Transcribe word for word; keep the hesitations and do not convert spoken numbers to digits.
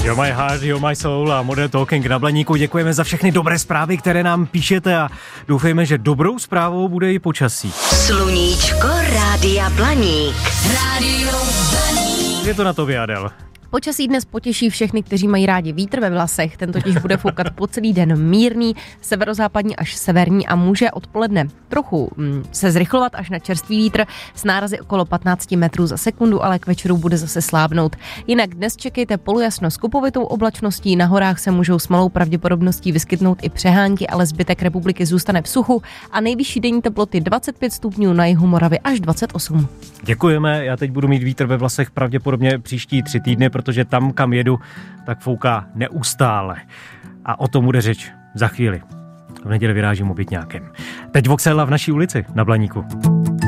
You're my heart, you're my soul a Modern Talking na Blaníku. Děkujeme za všechny dobré zprávy, které nám píšete a doufejme, že dobrou zprávou bude i počasí. Sluníčko Rádia Blaník. Rádio Blaník. Je to na to, Adel. Počasí dnes potěší všechny, kteří mají rádi vítr ve vlasech. Ten totiž bude foukat po celý den mírný, severozápadní až severní a může odpoledne trochu mm, se zrychlovat až na čerstvý vítr s nárazy okolo patnáct metrů za sekundu, ale k večeru bude zase slábnout. Jinak dnes čekejte polojasno s kupovitou oblačností, na horách se můžou s malou pravděpodobností vyskytnout i přehánky, ale zbytek republiky zůstane v suchu a nejvyšší denní teploty dvacet pět stupňů, na jihu Moravy až dvacet osm. Děkujeme, já teď budu mít vítr ve vlasech pravděpodobně příští tři týdny, protože tam, kam jedu, tak fouká neustále. A o tom bude řeč za chvíli. V neděli vyrážím obytňákem. Teď Voxella v naší ulici na Blaníku.